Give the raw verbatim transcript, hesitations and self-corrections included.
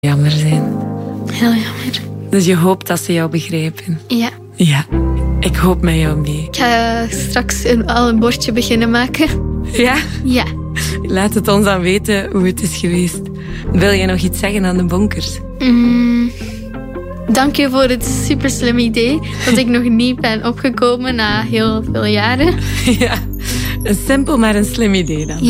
jammer zijn. Heel jammer. Dus je hoopt dat ze jou begrijpen? Ja. Ja, ik hoop met jou mee. Ik ga straks een, al een bordje beginnen maken. Ja? Ja. Laat het ons dan weten hoe het is geweest. Wil je nog iets zeggen aan de bonkers? Mm, dank je voor het super slim idee dat ik nog niet ben opgekomen na heel veel jaren. Ja, een simpel maar een slim idee dan.